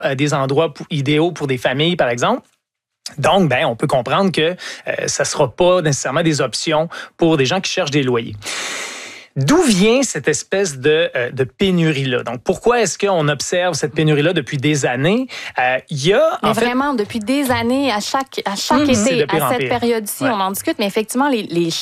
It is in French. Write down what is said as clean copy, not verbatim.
des endroits idéaux pour des familles, par exemple. Donc, on peut comprendre que ça ne sera pas nécessairement des options pour des gens qui cherchent des loyers. D'où vient cette espèce de pénurie-là? Donc, pourquoi est-ce qu'on observe cette pénurie-là depuis des années? Il y a, vraiment, depuis des années, à chaque été, à cette période-ci, on en discute, mais effectivement, les